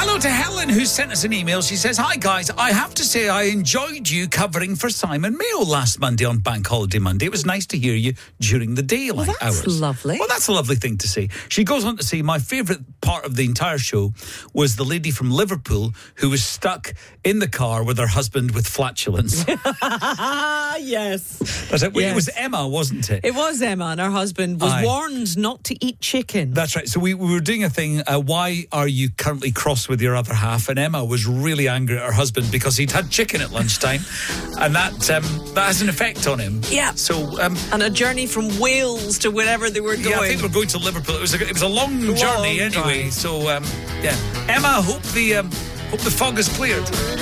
Hello to Helen, who sent us an email. She says, "Hi guys, I have to say I enjoyed you covering for Simon Mayo last Monday on Bank Holiday Monday. It was nice to hear you during the daylight hours." That's lovely. Well, that's a lovely thing to say. She goes on to say, "My favourite part of the entire show was the lady from Liverpool who was stuck in the car with her husband with flatulence." Yes. That's it. Yes. It was Emma, wasn't it? It was Emma, and her husband was warned not to eat chicken. That's right. So we were doing a thing, why are you currently cross with your other half? And Emma was really angry at her husband because he'd had chicken at lunchtime, and that has an effect on him. Yeah. So and a journey from Wales to wherever they were going. Yeah, I think they were going to Liverpool. It was a long journey anyway. Drive. So yeah, Emma, hope the fog is cleared.